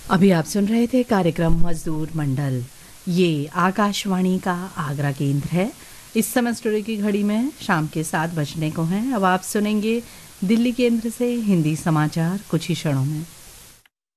अभी आप सुन रहे थे कार्यक्रम मजदूर मंडल। ये आकाशवाणी का आगरा केंद्र है। इस समय स्टूडियो की घड़ी में शाम के 7 बजने को हैं। अब आप सुनेंगे दिल्ली केंद्र से हिंदी समाचार कुछ ही क्षणों में।